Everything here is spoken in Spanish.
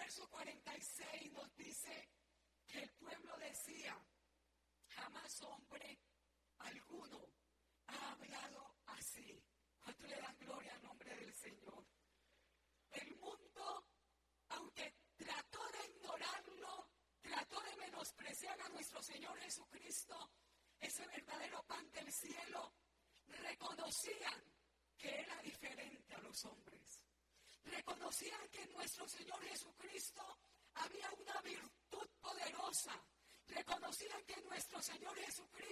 verso 46 nos dice que el pueblo decía: jamás hombre alguno ha hablado así. ¿Cuánto le dan gloria al nombre del Señor? El mundo, aunque trató de ignorarlo, trató de menospreciar a nuestro Señor Jesucristo, ese verdadero pan del cielo, reconocían que era diferente a los hombres. Reconocían que en nuestro Señor Jesucristo había una virtud poderosa. Reconocían que en nuestro Señor Jesucristo